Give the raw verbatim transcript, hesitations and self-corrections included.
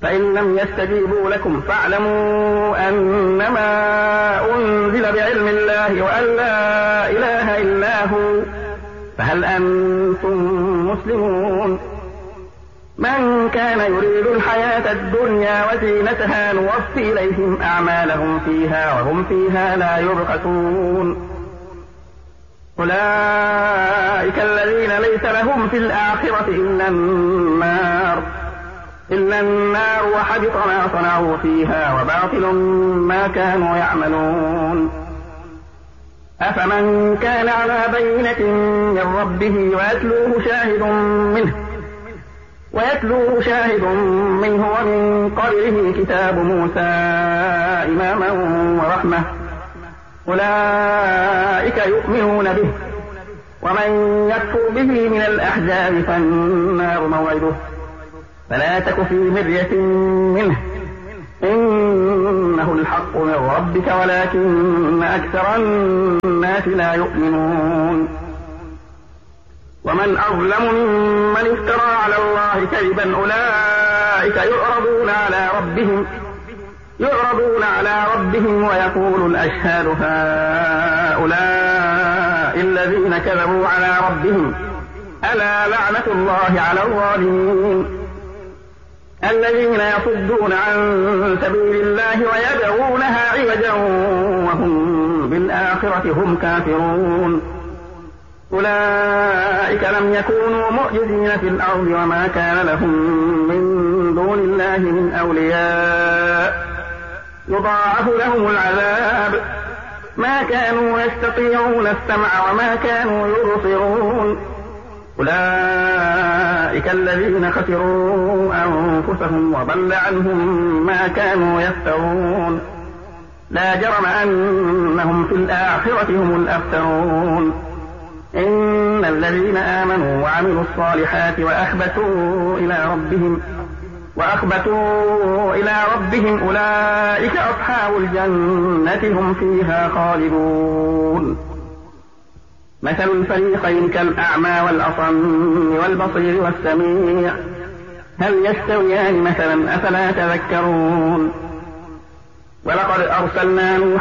فإن لم يستجيبوا لكم فاعلموا أنما أنزل بعلم الله وأن لا إله إلا هو، فهل أنتم مسلمون؟ من كان يريد الحياة الدنيا وزينتها نوفي إليهم أعمالهم فيها وهم فيها لا يبخسون. أولئك الذين ليس لهم في الآخرة إلا النار إلا النار وحبط ما صنعوا فيها وباطل ما كانوا يعملون. أفمن كان على بينة من ربه ويتلوه شاهد منه ويتلوه شاهد منه ومن قبله كتاب موسى إماما ورحمة أولئك يؤمنون به، ومن يكفر به من الأحزاب فالنار موعده، فلا تك في مرية منه إنه الحق من ربك ولكن أكثر الناس لا يؤمنون. ومن أظلم ممن افترى على الله كذبا أولئك يعرضون على ربهم يعرضون على ربهم ويقول الأشهاد هؤلاء الذين كذبوا على ربهم ألا لعنة الله على الظالمين الذين يصدون عن سبيل الله ويبغونها عوجا وهم بالآخرة هم كافرون. أولئك لم يكونوا معجزين في الأرض وما كان لهم من دون الله من أولياء يضاعف لهم العذاب ما كانوا يستطيعون السمع وما كانوا يبصرون. أولئك الذين خسروا أنفسهم وضل عنهم ما كانوا يفترون. لا جرم أنهم في الآخرة هم الأخسرون. إن الذين آمنوا وعملوا الصالحات وأخبتوا إلى ربهم وأخبتوا إلى ربهم أولئك أصحاب الجنة هم فيها خالدون. مثل الفريقين كالأعمى والأصم والبصير والسميع هل يستويان مثلا أفلا تذكرون. ولقد أرسلنا نوحا